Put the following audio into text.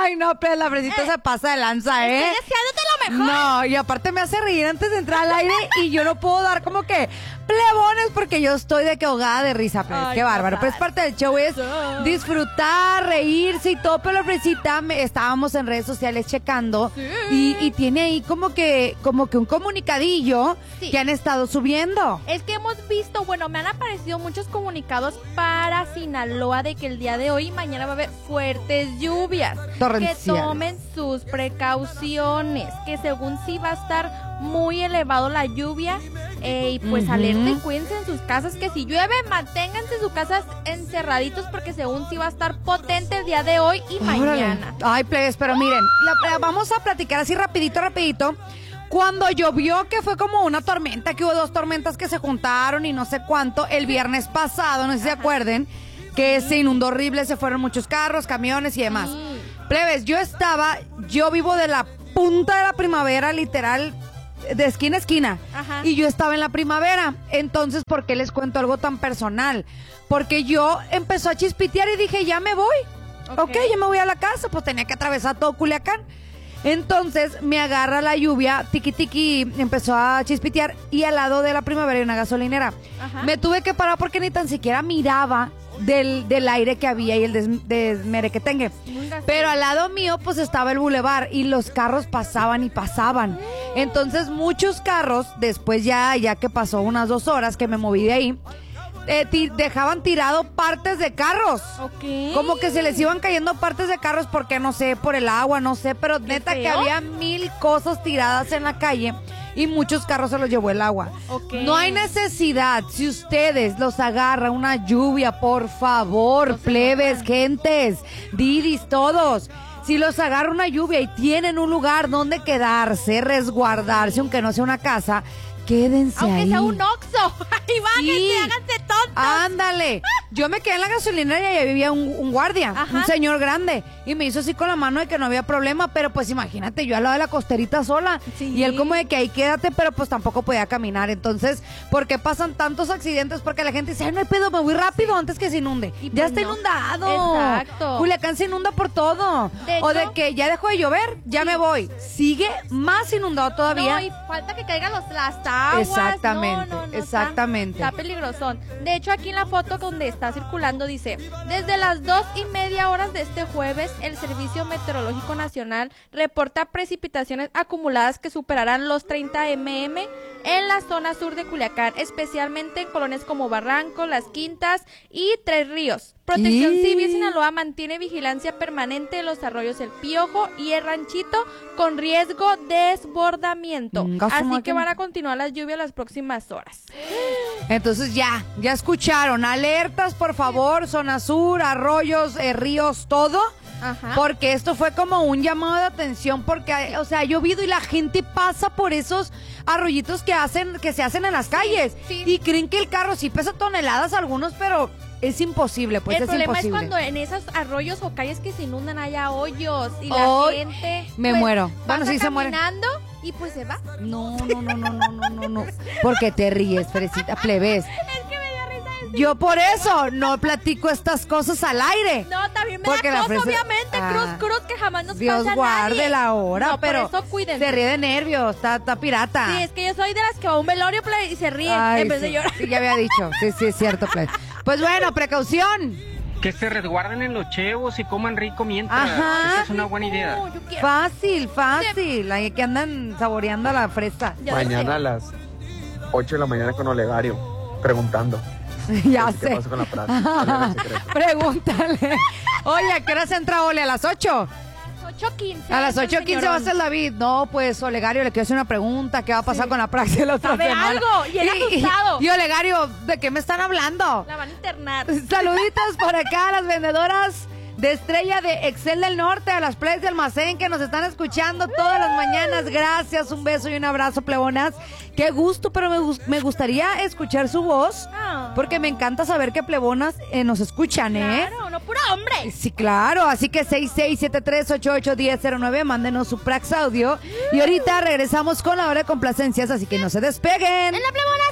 Ay, no, pero la fresita se pasa de lanza, ¿eh? Estoy deseándote lo mejor. No, y aparte me hace reír antes de entrar al aire y yo no puedo dar como que plebones porque yo estoy de que ahogada de risa, pero Ay, qué bárbaro. Pero es parte del show, es disfrutar, reírse y todo, pero la fresita estábamos en redes sociales checando y tiene ahí como que un comunicadillo que han estado subiendo. Es que hemos visto, bueno, me han aparecido muchos comunicados para Sinaloa de que el día de hoy y mañana va a haber fuertes lluvias. Torrenciales. Que tomen sus precauciones, que según sí va a estar muy elevado la lluvia. Y pues alerta y cuídense en sus casas, que si llueve, manténganse en sus casas encerraditos porque según sí va a estar potente el día de hoy y mañana. Ay, plebes, pero miren, vamos a platicar así rapidito. Cuando llovió, que fue como una tormenta, que hubo 2 tormentas que se juntaron y no sé cuánto, el viernes pasado, no sé si se acuerden, que se inundó horrible, se fueron muchos carros, camiones y demás. Plebes, yo vivo de la punta de la primavera, literal, de esquina a esquina. Y yo estaba en la primavera. Entonces, ¿por qué les cuento algo tan personal? Porque yo empezó a chispitear y dije, ya me voy. Ok, ya me voy a la casa. Pues tenía que atravesar todo Culiacán. Entonces me agarra la lluvia, tiqui, empezó a chispitear y al lado de la primavera hay una gasolinera. Me tuve que parar porque ni tan siquiera miraba del aire que había y el desmerequetengue. Pero al lado mío pues estaba el bulevar y los carros pasaban y pasaban. Entonces muchos carros, después ya que pasó unas 2 horas que me moví de ahí, dejaban tirado partes de carros. Como que se les iban cayendo partes de carros porque no sé, por el agua, no sé, pero neta que había 1000 cosas tiradas en la calle y muchos carros se los llevó el agua. No hay necesidad, si ustedes los agarra una lluvia, por favor, plebes, gentes, didis, todos. Si los agarra una lluvia y tienen un lugar donde quedarse, resguardarse, aunque no sea una casa, quédense aunque ahí. Aunque sea un Oxxo. Ahí váyanse, háganse tontos. Ándale. Yo me quedé en la gasolinera y ahí vivía un guardia, un señor grande. Y me hizo así con la mano de que no había problema. Pero pues imagínate, yo al lado de la costerita sola. Y él como de que ahí quédate, pero pues tampoco podía caminar. Entonces, ¿por qué pasan tantos accidentes? Porque la gente dice, ay, no hay pedo, me voy rápido antes que se inunde. Y ya está inundado. Exacto. Culiacán se inunda por todo. O de que ya dejó de llover, ya me voy. Sigue más inundado todavía. No, y falta que caigan las aguas. Exactamente, exactamente. Está peligrosón. De hecho, aquí en la foto donde está circulando dice, desde las 2:30 de este jueves, el Servicio Meteorológico Nacional reporta precipitaciones acumuladas que superarán los 30 mm en la zona sur de Culiacán, especialmente en colonias como Barranco, Las Quintas y Tres Ríos. Protección Civil Sinaloa mantiene vigilancia permanente de los arroyos El Piojo y El Ranchito con riesgo de desbordamiento. Así que van a continuar las lluvias las próximas horas. Entonces ya escucharon, alertas por favor, zona sur, arroyos, ríos, todo. Porque esto fue como un llamado de atención porque, o sea, ha llovido y la gente pasa por esos arroyitos que se hacen en las calles y creen que el carro sí pesa toneladas algunos, pero es imposible, pues el es problema imposible. es cuando en esos arroyos o calles que se inundan haya hoyos y la gente me muero. Bueno, sí se muere. Caminando y pues se va. No. Porque te ríes, Fresita, plebes. Es que me dio risa decir. Yo por eso no platico estas cosas al aire. No, también me da cosa, obviamente. Cruz, que jamás nos Dios pasa a guarde nadie. la hora, No, pero por eso cuídense. se ríe de nervios, está pirata. Sí, es que yo soy de las que va a un velorio y se ríe en vez de llorar. Sí, ya había dicho. Sí, es cierto, plebes. Pues bueno, precaución. Que se resguarden en los chevos y coman rico mientras. Esa es una buena idea. Fácil. Ahí que andan saboreando la fresa. Mañana a las 8 de la mañana con Olegario, preguntando. Ya ¿Qué sé. pasó con la frase? Pregúntale. Oye, ¿a qué hora se entra Ole? ¿A las 8? 8:15. A las 8:15 va a ser David. No, pues Olegario, le quiero hacer una pregunta. ¿Qué va a pasar con la praxis de la otra ¿Sabe semana? algo? Y él asustado. Y Olegario, ¿de qué me están hablando? La van a internar. Saluditos por acá a las vendedoras de Estrella de Excel del Norte, a las playas de Almacén que nos están escuchando todas las mañanas. Gracias, un beso y un abrazo, plebonas. Qué gusto, pero me gustaría escuchar su voz, porque me encanta saber que plebonas nos escuchan, ¿eh? Claro, no puro hombre. Sí, claro, así que 6673881009, mándenos su Prax audio. Y ahorita regresamos con la hora de complacencias, así que no se despeguen. ¡En la plebona!